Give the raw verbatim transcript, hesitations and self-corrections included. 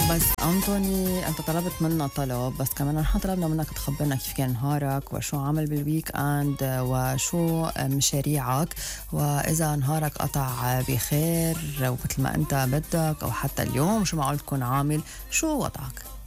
بس أنطوني أنت طلبت منا طلب، بس كمان نحن طلبنا منك تخبرنا كيف كان نهارك وشو عمل بالويك أند وشو مشاريعك، وإذا نهارك قطع بخير ومثل ما أنت بدك أو حتى اليوم شو معقول تكون عامل، شو وضعك؟